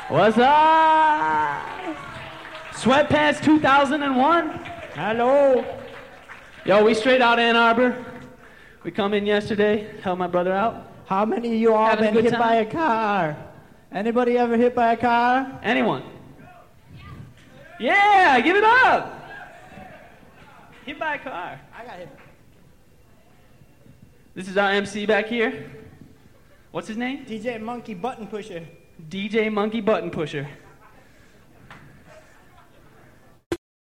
What's up? Sweatpants 2001. Hello. Yo, we straight out of Ann Arbor. We come in yesterday, helped my brother out. How many of you all Having a been good hit by a time? car? Anybody ever hit by a car? Anyone? Yeah, give it up. Hit by a car. I got hit. This is our MC back here. What's his name? DJ Monkey Button Pusher. DJ Monkey Button Pusher.